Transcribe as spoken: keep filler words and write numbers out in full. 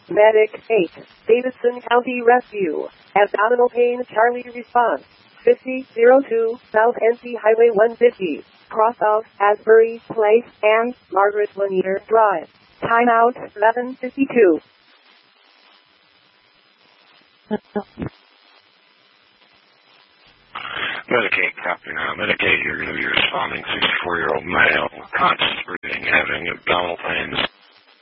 Medic eight, Davidson County Rescue. Abdominal pain, Charlie response. fifty oh two, South N C Highway one fifty. Cross of Asbury Place and Margaret Lanier Drive. Timeout eleven fifty-two. Medicaid, copy now. Medicaid, you're going to be responding sixty-four-year-old male, conscious breathing, having abdominal pains,